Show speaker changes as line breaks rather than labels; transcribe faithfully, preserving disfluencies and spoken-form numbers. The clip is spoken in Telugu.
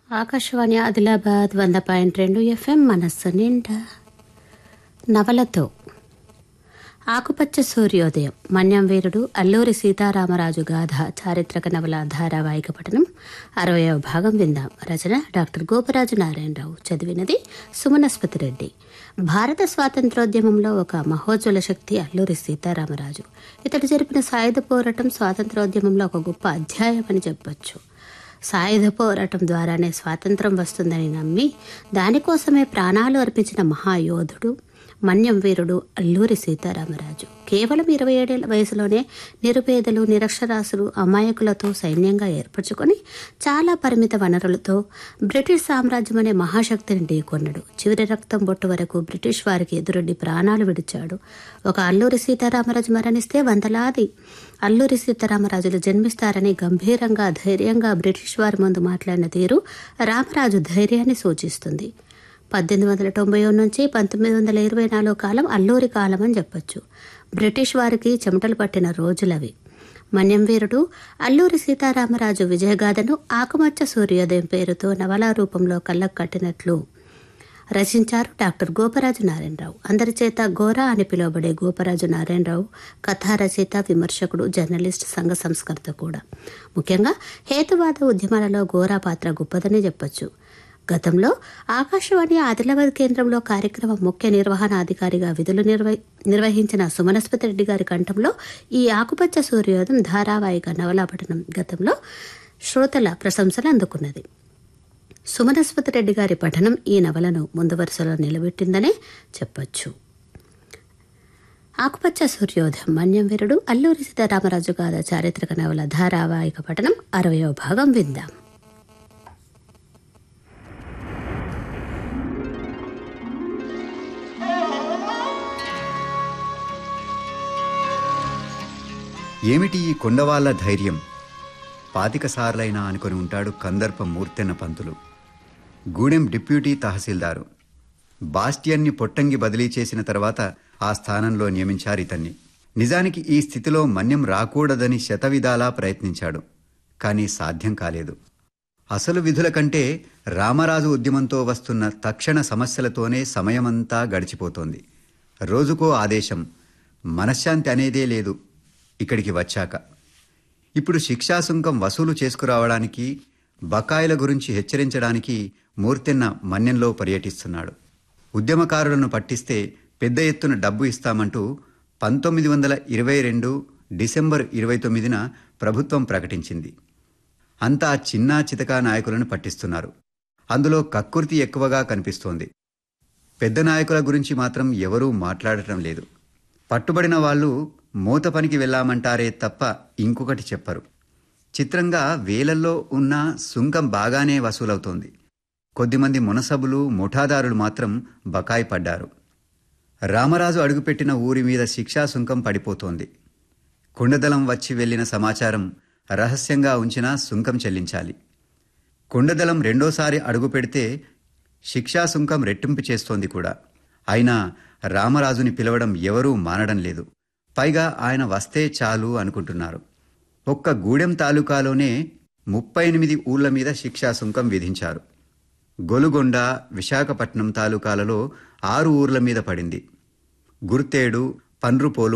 ఆకాశవాణి ఆదిలాబాద్ వంద పాయింట్ రెండు ఎఫ్ఎం మనస్సు నిండా నవలతో ఆకుపచ్చ సూర్యోదయం మన్యం వీరుడు అల్లూరి సీతారామరాజు గాథ చారిత్రక నవల ధారావాహిక పఠనం అరవయవ భాగం విందాం. రచన డాక్టర్ గోపరాజు నారాయణరావు. చదివినది సుమనస్పతి రెడ్డి. భారత స్వాతంత్రోద్యమంలో ఒక మహోజ్వల శక్తి అల్లూరి సీతారామరాజు. ఇతడు జరిపిన సాయుధ పోరాటం స్వాతంత్రోద్యమంలో ఒక గొప్ప అధ్యాయం అని చెప్పొచ్చు. సాయుధ పోరాటం ద్వారానే స్వాతంత్రం వస్తుందని నమ్మి దానికోసమే ప్రాణాలు అర్పించిన మహాయోధుడు మన్యం వీరుడు అల్లూరి సీతారామరాజు. కేవలం ఇరవై ఏడేళ్ల వయసులోనే నిరుపేదలు, నిరక్షరాస్యులు, అమాయకులతో సైన్యంగా ఏర్పరచుకొని చాలా పరిమిత వనరులతో బ్రిటిష్ సామ్రాజ్యం అనే మహాశక్తిని ఢీకొన్నాడు. చివరి రక్తం బొట్టు వరకు బ్రిటిష్ వారికి ఎదురొడ్డి ప్రాణాలు విడిచాడు. ఒక అల్లూరి సీతారామరాజు మరణిస్తే వందలాది అల్లూరి సీతారామరాజులు జన్మిస్తారని గంభీరంగా, ధైర్యంగా బ్రిటిష్ వారి ముందు మాట్లాడిన తీరు రామరాజు ధైర్యాన్ని సూచిస్తుంది. పద్దెనిమిది వందల తొంభై నుంచి పంతొమ్మిది వందల ఇరవై నాలుగు కాలం అల్లూరి కాలం అని చెప్పొచ్చు. బ్రిటిష్ వారికి చెమటలు పట్టిన రోజులవి. మన్యం వీరుడు అల్లూరి సీతారామరాజు విజయగాథను ఆకుమచ్చ సూర్యోదయం పేరుతో నవలా రూపంలో కళ్ళకు కట్టినట్లు రచించారు డాక్టర్ గోపరాజు నారాయణరావు. అందరి చేత గోరా అని పిలువబడే గోపరాజు నారాయణరావు కథా రచయిత, విమర్శకుడు, జర్నలిస్ట్, సంఘ సంస్కర్త కూడా. ముఖ్యంగా హేతువాద ఉద్యమాలలో గోరా పాత్ర గొప్పదని చెప్పొచ్చు. గతంలో ఆకాశవాణి ఆదిలాబాద్ కేంద్రంలో కార్యక్రమం ముఖ్య నిర్వహణాధికారిగా విధులు నిర్వ నిర్వహించిన సుమనస్పతి రెడ్డి గారి కంఠంలో ఈ ఆకుపచ్చ సూర్యోదయం ధారావాహిక నవలా పఠనం గతంలో శ్రోతల ప్రశంసలు అందుకున్నది. సుమనస్పతి రెడ్డి గారి పఠనం ఈ నవలను ముందు వరుసలో నిలబెట్టిందనే చెప్పొచ్చు. ఆకుపచ్చ సూర్యోదయం మన్యం వీరుడు అల్లూరి సీతారామరాజు గాథ చారిత్రక నవల ధారావాహిక పఠనం అరవయవ భాగం విందాం.
ఏమిటి ఈ కొండవాళ్ల ధైర్యం? పాతిక సార్లైనా అనుకొని ఉంటాడు కందర్ప మూర్తెన్న పంతులు. గూడెం డిప్యూటీ తహసీల్దారు. బాస్టియన్ని పొట్టంగి బదిలీ చేసిన తర్వాత ఆ స్థానంలో నియమించారు ఇతన్ని. నిజానికి ఈ స్థితిలో మన్యం రాకూడదని శతవిధాలా ప్రయత్నించాడు. కానీ సాధ్యం కాలేదు. అసలు విధుల కంటే రామరాజు ఉద్యమంతో వస్తున్న తక్షణ సమస్యలతోనే సమయమంతా గడిచిపోతోంది. రోజుకో ఆదేశం. మనశ్శాంతి అనేదే లేదు ఇక్కడికి వచ్చాక. ఇప్పుడు శిక్షాసుంకం వసూలు చేసుకురావడానికి, బకాయిల గురించి హెచ్చరించడానికి మూర్తెన్న మన్యంలో పర్యటిస్తున్నాడు. ఉద్యమకారులను పట్టిస్తే పెద్ద ఎత్తున డబ్బు ఇస్తామంటూ పంతొమ్మిది వందల ఇరవై రెండు డిసెంబర్ ఇరవై తొమ్మిదిన ప్రభుత్వం ప్రకటించింది. అంతా చిన్నా చితకా నాయకులను పట్టిస్తున్నారు. అందులో కక్కుర్తి ఎక్కువగా కనిపిస్తోంది. పెద్ద నాయకుల గురించి మాత్రం ఎవరూ మాట్లాడటం లేదు. పట్టుబడిన వాళ్ళు మూత పనికి వెళ్లామంటారే తప్ప ఇంకొకటి చెప్పరు. చిత్రంగా వేలల్లో ఉన్న సుంకం బాగానే వసూలవుతోంది. కొద్దిమంది మునసబులు, ముఠాదారులు మాత్రం బకాయి పడ్డారు. రామరాజు అడుగుపెట్టిన ఊరి మీద శిక్షా సుంకం పడిపోతోంది. కుండదలం వచ్చి వెళ్లిన సమాచారం రహస్యంగా ఉంచినా సుంకం చెల్లించాలి. కుండదలం రెండోసారి అడుగు పెడితే శిక్షా సుంకం రెట్టింపు చేస్తోంది కూడా. అయినా రామరాజుని పిలవడం ఎవరూ మానడం లేదు. పైగా ఆయన వస్తే చాలు అనుకుంటున్నారు. ఒక్క గూడెం తాలూకాలోనే ముప్పై ఎనిమిది ఊళ్ల మీద శిక్షా సుంకం విధించారు. గొలుగొండ, విశాఖపట్నం తాలూకాలలో ఆరు ఊర్ల మీద పడింది. గుర్తేడు, పండ్రుపోలు